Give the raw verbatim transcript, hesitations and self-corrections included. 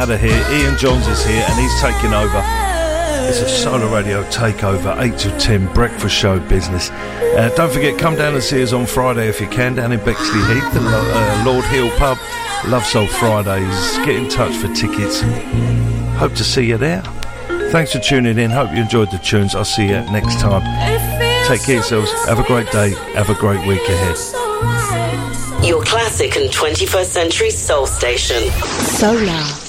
out of here. Ian Johns is here and he's taking over. It's a Solar Radio takeover, eight to ten, breakfast show business. Uh, don't forget, come down and see us on Friday if you can, down in Bexley Heath, the uh, Lord Hill Pub. Love Soul Fridays. Get in touch for tickets. Hope to see you there. Thanks for tuning in. Hope you enjoyed the tunes. I'll see you next time. Take care of yourselves. Have a great day. Have a great week ahead. Your classic and twenty-first century soul station. Solar.